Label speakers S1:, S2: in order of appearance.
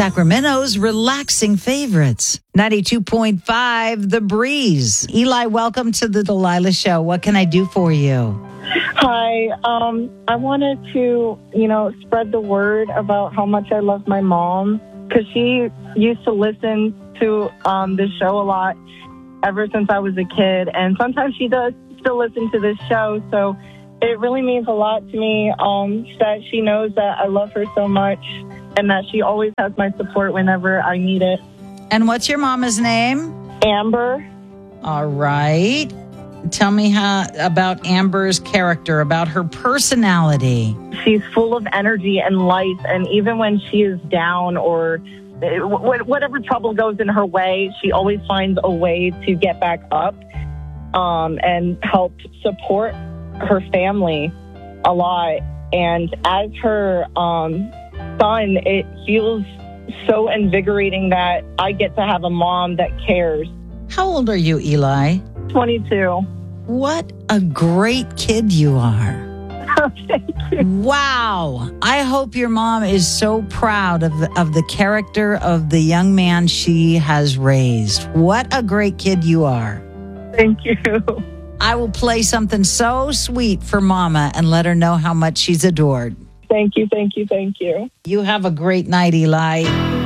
S1: Sacramento's relaxing favorites. 92.5 The Breeze. Eli, welcome to the Delilah Show. What can I do for you?
S2: Hi. I wanted to, spread the word about how much I love my mom, because she used to listen to this show a lot ever since I was a kid. And sometimes she does still listen to this show. So it really means a lot to me that she knows that I love her so much and that she always has my support whenever I need it.
S1: And what's your mama's name?
S2: Amber.
S1: All right. Tell me about Amber's character, about her personality.
S2: She's full of energy and life, and even when she is down or whatever trouble goes in her way, she always finds a way to get back up and help support her family a lot. And as her son, it feels so invigorating that I get to have a mom that cares.
S1: How old are you, Eli?
S2: 22.
S1: What a great kid you are.
S2: Thank you.
S1: Wow. I hope your mom is so proud of the character of the young man she has raised. What a great kid you are.
S2: Thank you.
S1: I will play something so sweet for Mama and let her know how much she's adored.
S2: Thank you, thank you, thank you.
S1: You have a great night, Eli.